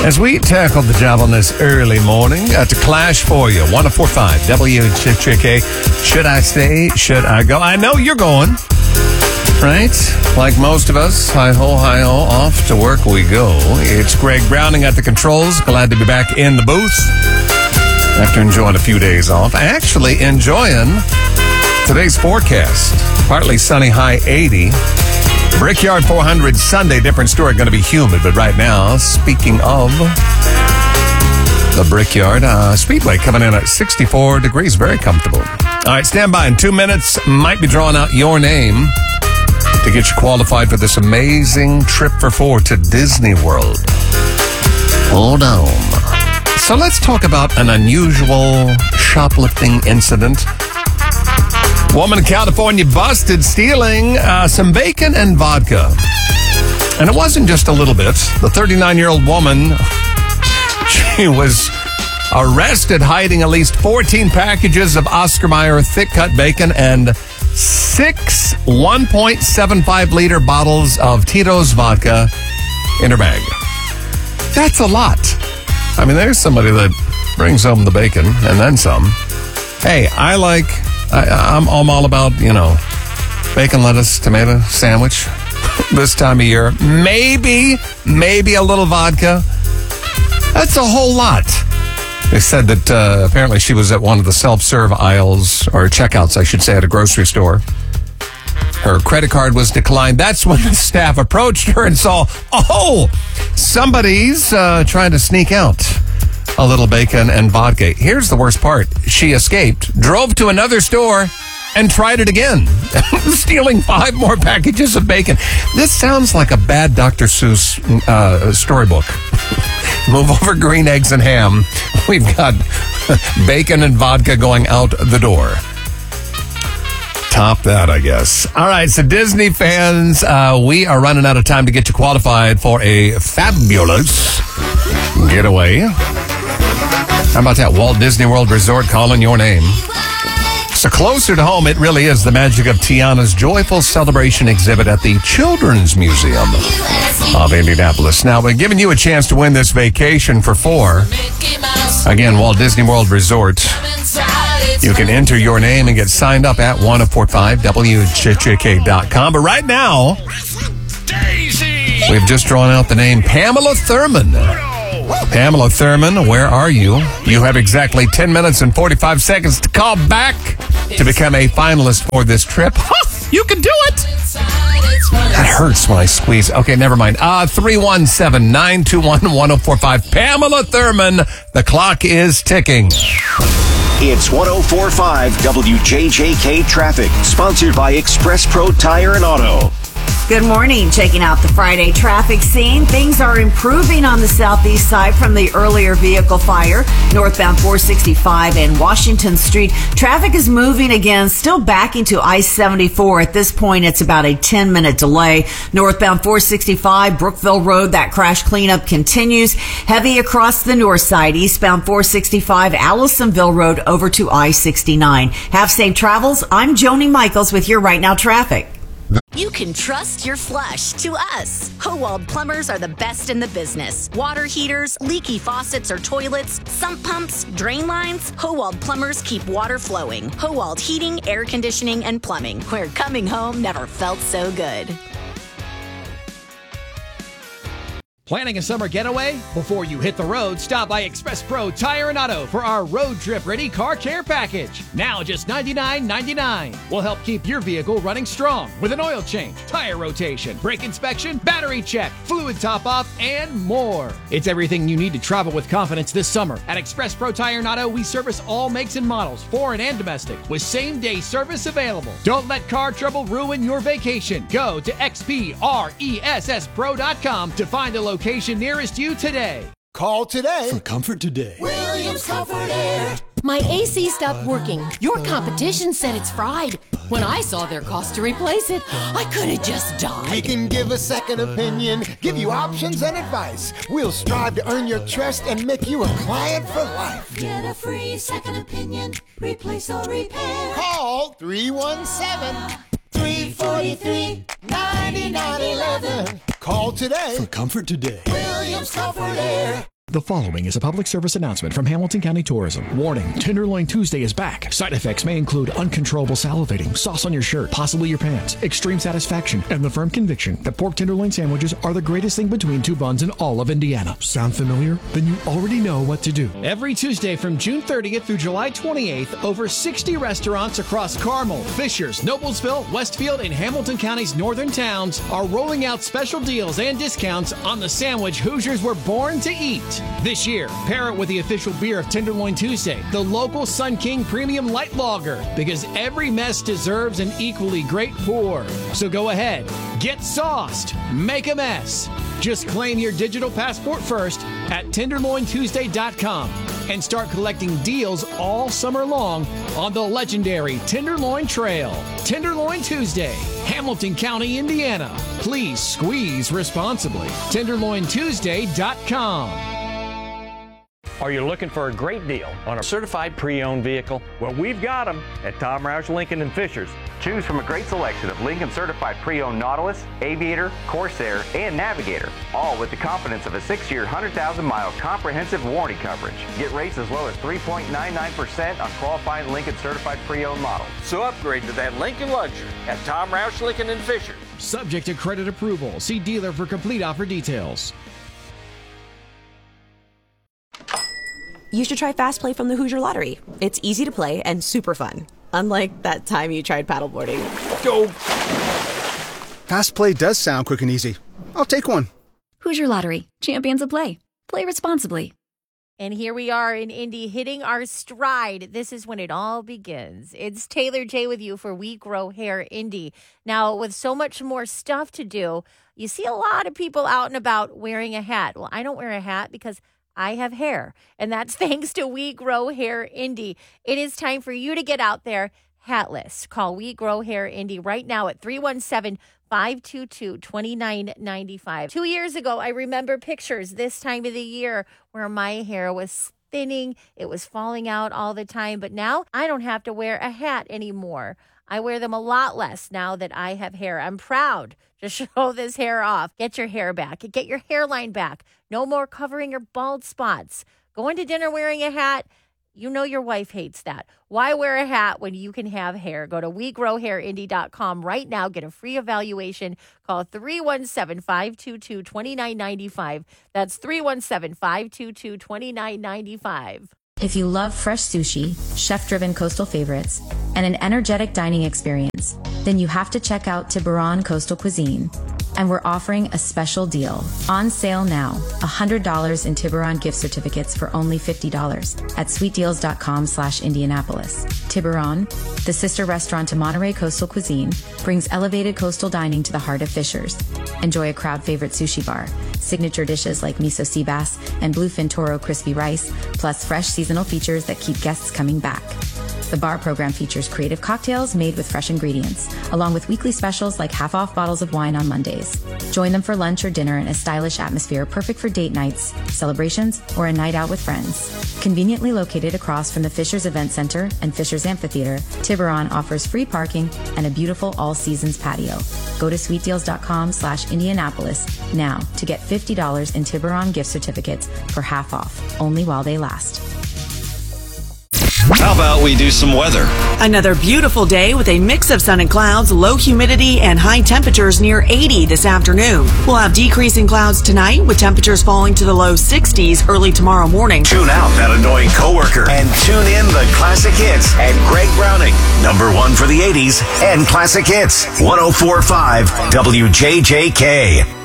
As we tackle the job on this early morning, to Clash for you, 104.5 WHK. Should I stay? Should I go? I know you're going, right? Like most of us, hi-ho, off to work we go. It's Greg Browning at the controls. Glad to be back in the booth after enjoying a few days off. Actually enjoying today's forecast. Partly sunny, high 80. Brickyard 400 Sunday, different story, going to be humid. But right now, speaking of the Brickyard, Speedway coming in at 64 degrees, very comfortable. All right, stand by. In 2 minutes, might be drawing out your name to get you qualified for this amazing trip for four to Disney World. Hold on. So let's talk about an unusual shoplifting incident. Woman in California busted stealing some bacon and vodka. And it wasn't just a little bit. The 39-year-old woman, she was arrested hiding at least 14 packages of Oscar Mayer thick-cut bacon and 6 1.75-liter bottles of Tito's vodka in her bag. That's a lot. I mean, there's somebody that brings home the bacon and then some. Hey, I'm all about, bacon, lettuce, tomato sandwich this time of year. Maybe a little vodka. That's a whole lot. They said that apparently she was at one of the self-serve aisles, or checkouts, I should say, at a grocery store. Her credit card was declined. That's when the staff approached her and saw, somebody's trying to sneak out a little bacon and vodka. Here's the worst part. She escaped, drove to another store, and tried it again, stealing 5 more packages of bacon. This sounds like a bad Dr. Seuss storybook. Move over green eggs and ham. We've got bacon and vodka going out the door. Top that, I guess. All right, so Disney fans, we are running out of time to get you qualified for a fabulous getaway. How about that? Walt Disney World Resort calling your name. So closer to home, it really is the magic of Tiana's Joyful Celebration exhibit at the Children's Museum of Indianapolis. Now, we're giving you a chance to win this vacation for 4. Again, Walt Disney World Resort. You can enter your name and get signed up at 1045WHK.com. But right now, we've just drawn out the name Pamela Thurman. Pamela Thurman, where are you? You have exactly 10 minutes and 45 seconds to call back to become a finalist for this trip. You can do it! That hurts when I squeeze. Okay, never mind. 317-921-1045. Pamela Thurman, the clock is ticking. It's 104.5 WJJK Traffic, sponsored by Express Pro Tire and Auto. Good morning. Checking out the Friday traffic scene. Things are improving on the southeast side from the earlier vehicle fire. Northbound 465 and Washington Street. Traffic is moving again, still backing to I-74. At this point, it's about a 10-minute delay. Northbound 465, Brookville Road, that crash cleanup continues. Heavy across the north side. Eastbound 465, Allisonville Road over to I-69. Have safe travels. I'm Joni Michaels with your Right Now traffic. You can trust your flush to us. Howald Plumbers are the best in the business. Water heaters, leaky faucets or toilets, sump pumps, drain lines. Howald Plumbers keep water flowing. Howald Heating, Air Conditioning, and Plumbing, where coming home never felt so good. Planning a summer getaway? Before you hit the road, stop by Express Pro Tire and Auto for our road trip ready car care package. Now just $99.99. We'll help keep your vehicle running strong with an oil change, tire rotation, brake inspection, battery check, fluid top off, and more. It's everything you need to travel with confidence this summer. At Express Pro Tire and Auto, we service all makes and models, foreign and domestic, with same-day service available. Don't let car trouble ruin your vacation. Go to XPRESSPro.com to find a location nearest you today. Call today for comfort today. Williams Comfort Air. My AC stopped working. Your competition said it's fried. When I saw their cost to replace it, I could have just died. We can give a second opinion, give you options and advice. We'll strive to earn your trust and make you a client for life. Get a free second opinion, replace or repair. Call 317-343-9911. Call today for comfort today. Williams Comfort Air. The following is a public service announcement from Hamilton County Tourism. Warning, Tenderloin Tuesday is back. Side effects may include uncontrollable salivating, sauce on your shirt, possibly your pants, extreme satisfaction, and the firm conviction that pork tenderloin sandwiches are the greatest thing between two buns in all of Indiana. Sound familiar? Then you already know what to do. Every Tuesday from June 30th through July 28th, over 60 restaurants across Carmel, Fishers, Noblesville, Westfield, and Hamilton County's northern towns are rolling out special deals and discounts on the sandwich Hoosiers were born to eat. This year, pair it with the official beer of Tenderloin Tuesday, the local Sun King Premium Light Lager, because every mess deserves an equally great pour. So go ahead, get sauced, make a mess. Just claim your digital passport first at TenderloinTuesday.com and start collecting deals all summer long on the legendary Tenderloin Trail. Tenderloin Tuesday, Hamilton County, Indiana. Please squeeze responsibly. TenderloinTuesday.com. Are you looking for a great deal on a certified pre-owned vehicle? Well, we've got them at Tom Roush Lincoln and Fishers. Choose from a great selection of Lincoln certified pre-owned Nautilus, Aviator, Corsair, and Navigator, all with the confidence of a 6-year, 100,000-mile comprehensive warranty coverage. Get rates as low as 3.99% on qualifying Lincoln certified pre-owned models. So upgrade to that Lincoln luxury at Tom Roush Lincoln and Fishers. Subject to credit approval. See dealer for complete offer details. You should try Fast Play from the Hoosier Lottery. It's easy to play and super fun. Unlike that time you tried paddleboarding. Go! Fast Play does sound quick and easy. I'll take one. Hoosier Lottery. Champions of play. Play responsibly. And here we are in Indy hitting our stride. This is when it all begins. It's Taylor J with you for We Grow Hair Indy. Now, with so much more stuff to do, you see a lot of people out and about wearing a hat. Well, I don't wear a hat because I have hair, and that's thanks to We Grow Hair Indy. It is time for you to get out there hatless. Call We Grow Hair Indy right now at 317-522-2995. 2 years ago, I remember pictures this time of the year where my hair was thinning. It was falling out all the time, but now I don't have to wear a hat anymore. I wear them a lot less now that I have hair. I'm proud to show this hair off. Get your hair back. Get your hairline back. No more covering your bald spots. Going to dinner wearing a hat, you know your wife hates that. Why wear a hat when you can have hair? Go to WeGrowHairIndy.com right now. Get a free evaluation. Call 317-522-2995. That's 317-522-2995. If you love fresh sushi, chef-driven coastal favorites, and an energetic dining experience, then you have to check out Tiburon Coastal Cuisine. And we're offering a special deal. On sale now, $100 in Tiburon gift certificates for only $50 at sweetdeals.com/Indianapolis. Tiburon, the sister restaurant to Monterey Coastal Cuisine, brings elevated coastal dining to the heart of Fishers. Enjoy a crowd favorite sushi bar, signature dishes like miso sea bass and bluefin toro crispy rice, plus fresh seasonal features that keep guests coming back. The bar program features creative cocktails made with fresh ingredients, along with weekly specials like half-off bottles of wine on Mondays. Join them for lunch or dinner in a stylish atmosphere perfect for date nights, celebrations, or a night out with friends. Conveniently located across from the Fishers Event Center and Fishers Amphitheater, Tiburon offers free parking and a beautiful all-seasons patio. Go to sweetdeals.com/Indianapolis now to get $50 in Tiburon gift certificates for half off, only while they last. How about we do some weather? Another beautiful day with a mix of sun and clouds, low humidity, and high temperatures near 80 this afternoon. We'll have decreasing clouds tonight with temperatures falling to the low 60s early tomorrow morning. Tune out that annoying coworker and tune in the classic hits and Greg Browning. #1 for the 80s and classic hits. 104.5 WJJK.